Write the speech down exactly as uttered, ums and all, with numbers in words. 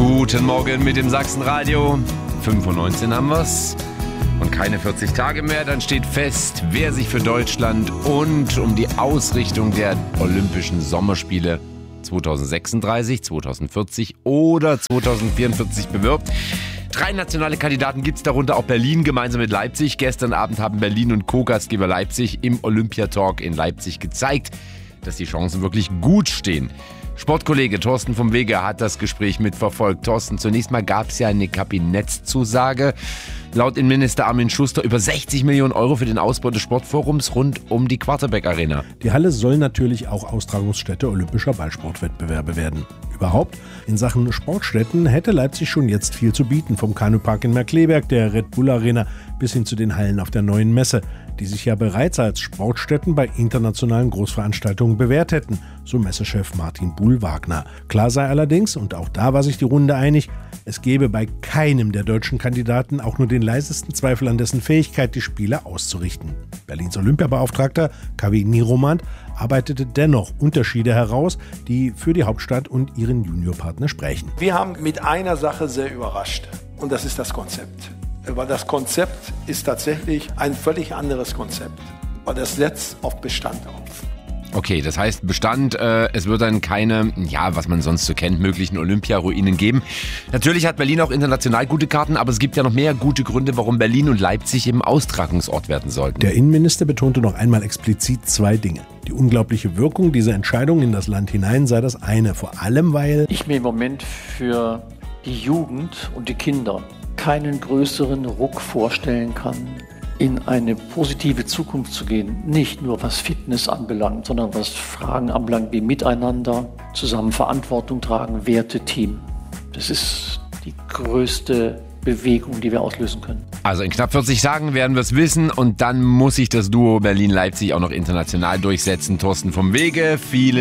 Guten Morgen mit dem Sachsenradio. fünf Uhr neunzehn haben wir's. Und keine vierzig Tage mehr, dann steht fest, wer sich für Deutschland und um die Ausrichtung der Olympischen Sommerspiele zweitausendsechsunddreißig, zweitausendvierzig oder zweitausendvierundvierzig bewirbt. Drei nationale Kandidaten gibt es, darunter auch Berlin gemeinsam mit Leipzig. Gestern Abend haben Berlin und Co-Gastgeber Leipzig im Olympiatalk in Leipzig gezeigt, dass die Chancen wirklich gut stehen. Sportkollege Thorsten vom Wege hat das Gespräch mitverfolgt. Thorsten, zunächst mal gab es ja eine Kabinettszusage. Laut Innenminister Armin Schuster über sechzig Millionen Euro für den Ausbau des Sportforums rund um die Quarterback Arena. Die Halle soll natürlich auch Austragungsstätte olympischer Ballsportwettbewerbe werden. Überhaupt, in Sachen Sportstätten hätte Leipzig schon jetzt viel zu bieten. Vom Kanupark in Markkleeberg, der Red Bull Arena bis hin zu den Hallen auf der Neuen Messe, die sich ja bereits als Sportstätten bei internationalen Großveranstaltungen bewährt hätten, so Messechef Martin Buhl-Wagner. Klar sei allerdings, und auch da war sich die Runde einig, es gebe bei keinem der deutschen Kandidaten auch nur den leisesten Zweifel an dessen Fähigkeit, die Spiele auszurichten. Berlins Olympiabeauftragter Kaveh Niromand arbeitete dennoch Unterschiede heraus, die für die Hauptstadt und ihren Juniorpartner sprechen. Wir haben mit einer Sache sehr überrascht, und das ist das Konzept. Weil das Konzept ist tatsächlich ein völlig anderes Konzept, weil das setzt auf Bestand auf. Okay, das heißt Bestand, äh, es wird dann keine, ja, was man sonst so kennt, möglichen Olympiaruinen geben. Natürlich hat Berlin auch international gute Karten, aber es gibt ja noch mehr gute Gründe, warum Berlin und Leipzig eben Austragungsort werden sollten. Der Innenminister betonte noch einmal explizit zwei Dinge. Die unglaubliche Wirkung dieser Entscheidung in das Land hinein sei das eine, vor allem weil ich mir im Moment für die Jugend und die Kinder keinen größeren Ruck vorstellen kann, in eine positive Zukunft zu gehen. Nicht nur was Fitness anbelangt, sondern was Fragen anbelangt wie Miteinander, zusammen Verantwortung tragen, Werte, Team. Das ist die größte Bewegung, die wir auslösen können. Also in knapp vierzig Tagen werden wir es wissen und dann muss sich das Duo Berlin-Leipzig auch noch international durchsetzen. Thorsten vom Wege, vielen